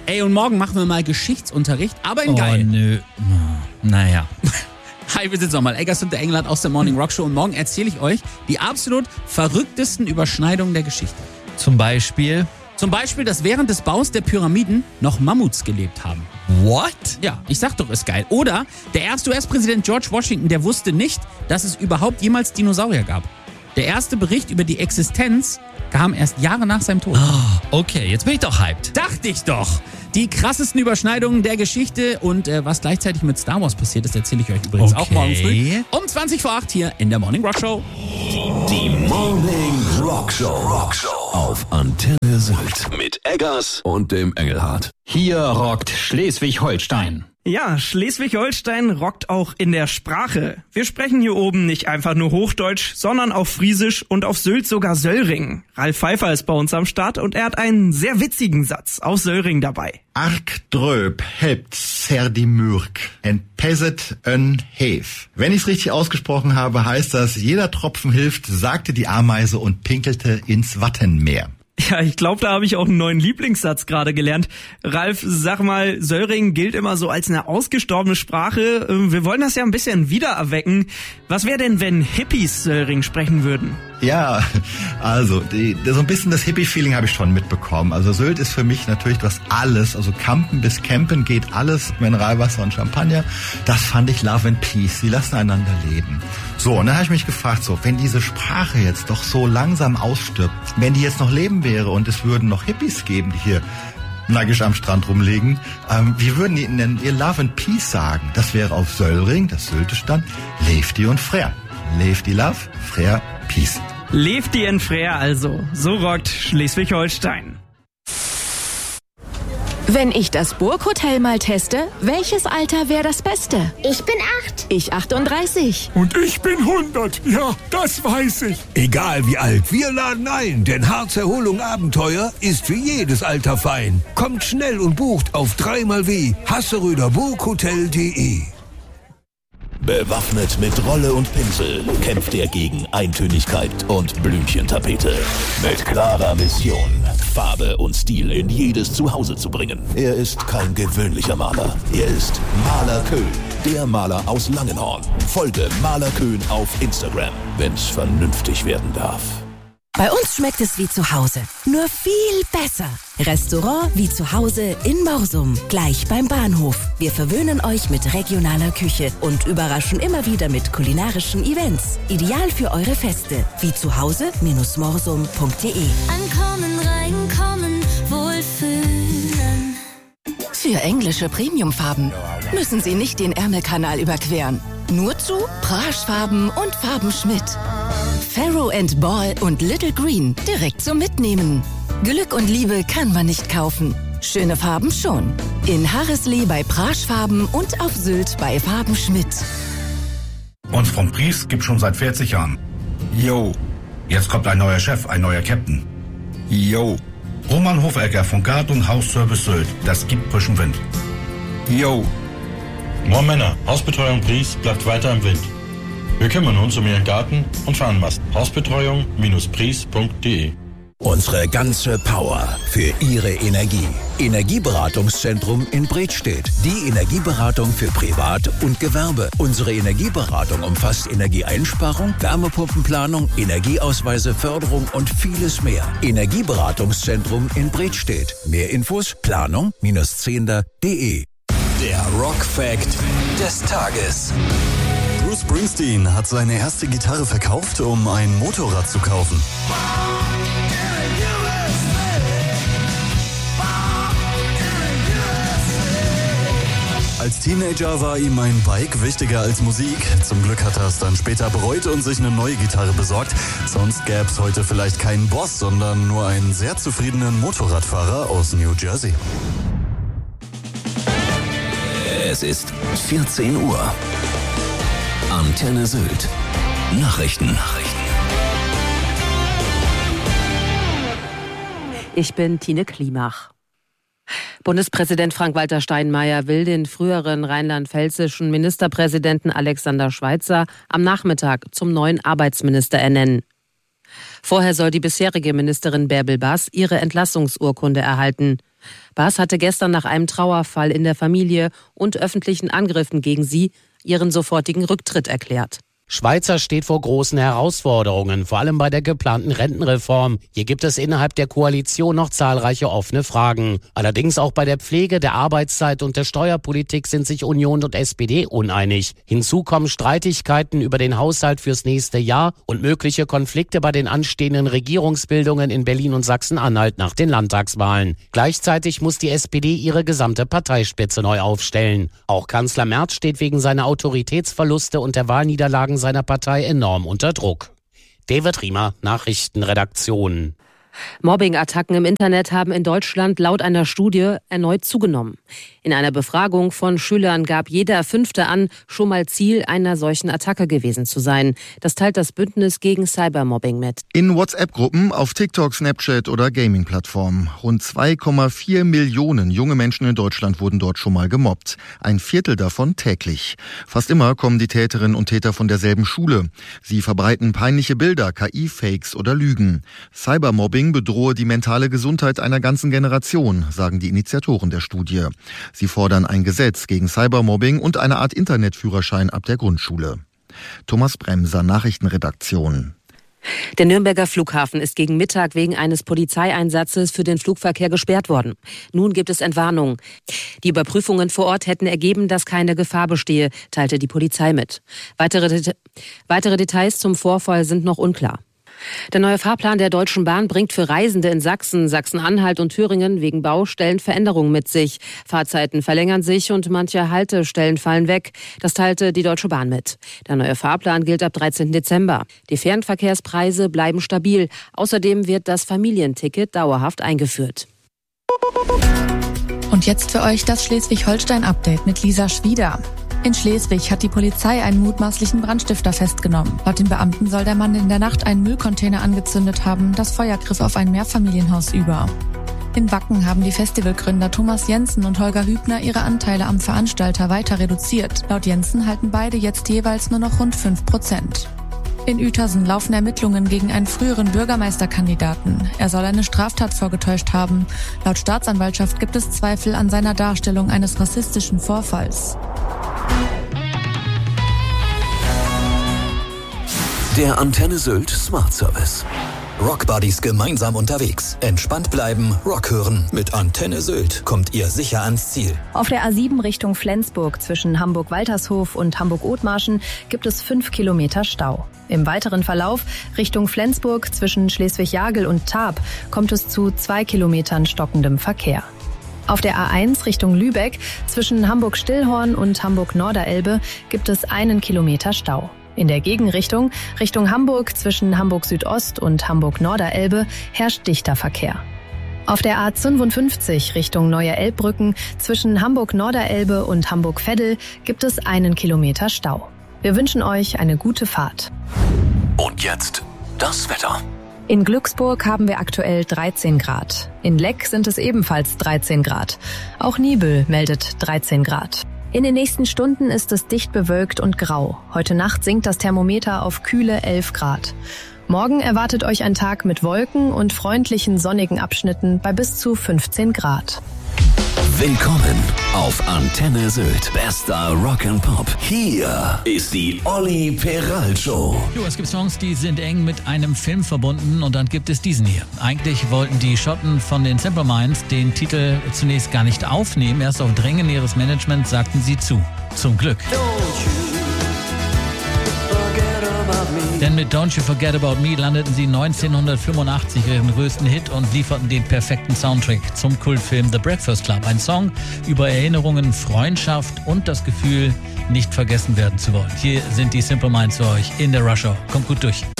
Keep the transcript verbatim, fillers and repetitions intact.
Ey, und morgen machen wir mal Geschichtsunterricht, aber in Oh, geil. nö. Naja. Hi, wir sind nochmal Eggers und der Engelhardt aus der Morning Rock Show und morgen erzähle ich euch die absolut verrücktesten Überschneidungen der Geschichte. Zum Beispiel? Zum Beispiel, dass während des Baus der Pyramiden noch Mammuts gelebt haben. What? Ja, ich sag doch, ist geil. Oder der erste U S-Präsident George Washington, der wusste nicht, dass es überhaupt jemals Dinosaurier gab. Der erste Bericht über die Existenz kam erst Jahre nach seinem Tod. Oh, okay, jetzt bin ich doch hyped. Dachte ich doch. Die krassesten Überschneidungen der Geschichte und äh, was gleichzeitig mit Star Wars passiert ist, erzähle ich euch übrigens Okay. auch morgen früh um zwanzig vor acht hier in der Morning Rock Show. Die Morning Rock Show. Rock Show auf Antenne Sylt mit Eggers und dem Engelhardt. Hier rockt Schleswig-Holstein. Ja, Schleswig-Holstein rockt auch in der Sprache. Wir sprechen hier oben nicht einfach nur Hochdeutsch, sondern auch Friesisch und auf Sylt sogar Söllring. Ralf Pfeiffer ist bei uns am Start und er hat einen sehr witzigen Satz aus Söllring dabei. Ark dröp helpt ser die Mürk en peset en hef. Wenn ich's richtig ausgesprochen habe, heißt das, jeder Tropfen hilft, sagte die Ameise und pinkelte ins Wattenmeer. Ja, ich glaube, da habe ich auch einen neuen Lieblingssatz gerade gelernt. Ralf, sag mal, Söllring gilt immer so als eine ausgestorbene Sprache. Wir wollen das ja ein bisschen wiedererwecken. Was wäre denn, wenn Hippies Söllring sprechen würden? Ja, also die, so ein bisschen das Hippie-Feeling habe ich schon mitbekommen. Also Sylt ist für mich natürlich was alles, also Campen bis Campen geht alles, Mineralwasser und Champagner. Das fand ich Love and Peace. Sie lassen einander leben. So, und dann habe ich mich gefragt, so, wenn diese Sprache jetzt doch so langsam ausstirbt, wenn die jetzt noch leben wäre und es würden noch Hippies geben, die hier nackig am Strand rumliegen, ähm, wie würden die denn ihr Love and Peace sagen? Das wäre auf Söllring, das Syltisch dann, Lefty und Frère. Lefty Love, Frère Peace. Lefty and Frère also. So rockt Schleswig-Holstein. Wenn ich das Burghotel mal teste, welches Alter wäre das Beste? Ich bin acht. Ich achtunddreißig. Und ich bin hundert. Ja, das weiß ich. Egal wie alt, wir laden ein, denn Harzerholung Abenteuer ist für jedes Alter fein. Kommt schnell und bucht auf dreimal w Hasseröder Burghotel punkt de. Bewaffnet mit Rolle und Pinsel kämpft er gegen Eintönigkeit und Blümchentapete. Mit klarer Mission, Farbe und Stil in jedes Zuhause zu bringen. Er ist kein gewöhnlicher Maler. Er ist Maler Köhn, der Maler aus Langenhorn. Folge Maler Köhn auf Instagram, wenn's vernünftig werden darf. Bei uns schmeckt es wie zu Hause, nur viel besser. Restaurant wie zu Hause in Morsum, gleich beim Bahnhof. Wir verwöhnen euch mit regionaler Küche und überraschen immer wieder mit kulinarischen Events. Ideal für eure Feste, wie zu Hause morsum punkt de. Ankommen, reinkommen, wohlfühlen. Für englische Premiumfarben müssen Sie nicht den Ärmelkanal überqueren. Nur zu Praschfarben und Farben Schmidt. Farrow and Ball und Little Green direkt zum Mitnehmen. Glück und Liebe kann man nicht kaufen. Schöne Farben schon. In Harreslee bei Praschfarben und auf Sylt bei Farben Schmidt. Uns vom Pries gibt schon seit vierzig Jahren. Yo. Jetzt kommt ein neuer Chef, ein neuer Captain. Yo. Roman Hofecker von Gard- und Hausservice Sylt. Das gibt frischen Wind. Yo. Moin Männer, Hausbetreuung Pries bleibt weiter im Wind. Wir kümmern uns um Ihren Garten und Fahnenmast. Hausbetreuung Pries punkt de. Unsere ganze Power für Ihre Energie. Energieberatungszentrum in Bredstedt. Die Energieberatung für Privat und Gewerbe. Unsere Energieberatung umfasst Energieeinsparung, Wärmepumpenplanung, Energieausweise, Förderung und vieles mehr. Energieberatungszentrum in Bredstedt. Mehr Infos planung zehnder punkt de. Der Rock Fact des Tages. Bruce Springsteen hat seine erste Gitarre verkauft, um ein Motorrad zu kaufen. Als Teenager war ihm ein Bike wichtiger als Musik. Zum Glück hat er es dann später bereut und sich eine neue Gitarre besorgt. Sonst gäbe es heute vielleicht keinen Boss, sondern nur einen sehr zufriedenen Motorradfahrer aus New Jersey. Es ist vierzehn Uhr. Antenne Sylt. Nachrichten. Nachrichten. Ich bin Tine Klimach. Bundespräsident Frank-Walter Steinmeier will den früheren rheinland-pfälzischen Ministerpräsidenten Alexander Schweitzer am Nachmittag zum neuen Arbeitsminister ernennen. Vorher soll die bisherige Ministerin Bärbel Bass ihre Entlassungsurkunde erhalten. Baas hatte gestern nach einem Trauerfall in der Familie und öffentlichen Angriffen gegen sie ihren sofortigen Rücktritt erklärt. Schweizer steht vor großen Herausforderungen, vor allem bei der geplanten Rentenreform. Hier gibt es innerhalb der Koalition noch zahlreiche offene Fragen. Allerdings auch bei der Pflege, der Arbeitszeit und der Steuerpolitik sind sich Union und S P D uneinig. Hinzu kommen Streitigkeiten über den Haushalt fürs nächste Jahr und mögliche Konflikte bei den anstehenden Regierungsbildungen in Berlin und Sachsen-Anhalt nach den Landtagswahlen. Gleichzeitig muss die S P D ihre gesamte Parteispitze neu aufstellen. Auch Kanzler Merz steht wegen seiner Autoritätsverluste und der Wahlniederlagen seiner Partei enorm unter Druck. David Riemer, Nachrichtenredaktion. Mobbing-Attacken im Internet haben in Deutschland laut einer Studie erneut zugenommen. In einer Befragung von Schülern gab jeder Fünfte an, schon mal Ziel einer solchen Attacke gewesen zu sein. Das teilt das Bündnis gegen Cybermobbing mit. In WhatsApp-Gruppen, auf TikTok, Snapchat oder Gaming-Plattformen. Rund zwei Komma vier Millionen junge Menschen in Deutschland wurden dort schon mal gemobbt. Ein Viertel davon täglich. Fast immer kommen die Täterinnen und Täter von derselben Schule. Sie verbreiten peinliche Bilder, K I-Fakes oder Lügen. Cybermobbing bedrohe die mentale Gesundheit einer ganzen Generation, sagen die Initiatoren der Studie. Sie fordern ein Gesetz gegen Cybermobbing und eine Art Internetführerschein ab der Grundschule. Thomas Bremser, Nachrichtenredaktion. Der Nürnberger Flughafen ist gegen Mittag wegen eines Polizeieinsatzes für den Flugverkehr gesperrt worden. Nun gibt es Entwarnungen. Die Überprüfungen vor Ort hätten ergeben, dass keine Gefahr bestehe, teilte die Polizei mit. Weitere, Det- weitere Details zum Vorfall sind noch unklar. Der neue Fahrplan der Deutschen Bahn bringt für Reisende in Sachsen, Sachsen-Anhalt und Thüringen wegen Baustellen Veränderungen mit sich. Fahrzeiten verlängern sich und manche Haltestellen fallen weg. Das teilte die Deutsche Bahn mit. Der neue Fahrplan gilt ab dreizehnten Dezember. Die Fernverkehrspreise bleiben stabil. Außerdem wird das Familienticket dauerhaft eingeführt. Und jetzt für euch das Schleswig-Holstein-Update mit Lisa Schwieder. In Schleswig hat die Polizei einen mutmaßlichen Brandstifter festgenommen. Laut den Beamten soll der Mann in der Nacht einen Müllcontainer angezündet haben. Das Feuer griff auf ein Mehrfamilienhaus über. In Wacken haben die Festivalgründer Thomas Jensen und Holger Hübner ihre Anteile am Veranstalter weiter reduziert. Laut Jensen halten beide jetzt jeweils nur noch rund fünf Prozent. In Uetersen laufen Ermittlungen gegen einen früheren Bürgermeisterkandidaten. Er soll eine Straftat vorgetäuscht haben. Laut Staatsanwaltschaft gibt es Zweifel an seiner Darstellung eines rassistischen Vorfalls. Der Antenne Sylt Smart Service. Rockbuddies gemeinsam unterwegs. Entspannt bleiben, Rock hören. Mit Antenne Sylt kommt ihr sicher ans Ziel. Auf der A sieben Richtung Flensburg zwischen Hamburg-Waltershof und Hamburg-Othmarschen gibt es fünf Kilometer Stau. Im weiteren Verlauf Richtung Flensburg zwischen Schleswig-Jagel und Tarp kommt es zu zwei Kilometern stockendem Verkehr. Auf der A eins Richtung Lübeck zwischen Hamburg-Stillhorn und Hamburg-Norderelbe gibt es einen Kilometer Stau. In der Gegenrichtung, Richtung Hamburg zwischen Hamburg-Südost und Hamburg-Norderelbe, herrscht dichter Verkehr. Auf der A fünfundfünfzig Richtung Neue Elbbrücken zwischen Hamburg-Norderelbe und Hamburg-Veddel gibt es einen Kilometer Stau. Wir wünschen euch eine gute Fahrt. Und jetzt das Wetter. In Glücksburg haben wir aktuell dreizehn Grad. In Leck sind es ebenfalls dreizehn Grad. Auch Nibel meldet dreizehn Grad. In den nächsten Stunden ist es dicht bewölkt und grau. Heute Nacht sinkt das Thermometer auf kühle elf Grad. Morgen erwartet euch ein Tag mit Wolken und freundlichen sonnigen Abschnitten bei bis zu fünfzehn Grad. Willkommen auf Antenne Sylt. Bester Rock and Pop. Hier ist die Olli Peral Show. Jo, es gibt Songs, die sind eng mit einem Film verbunden und dann gibt es diesen hier. Eigentlich wollten die Schotten von den Simple Minds den Titel zunächst gar nicht aufnehmen. Erst auf Drängen ihres Managements sagten sie zu. Zum Glück. Denn mit Don't You Forget About Me landeten sie neunzehnhundertfünfundachtzig ihren größten Hit und lieferten den perfekten Soundtrack zum Kultfilm The Breakfast Club. Ein Song über Erinnerungen, Freundschaft und das Gefühl, nicht vergessen werden zu wollen. Hier sind die Simple Minds für euch in der Rush Hour. Kommt gut durch.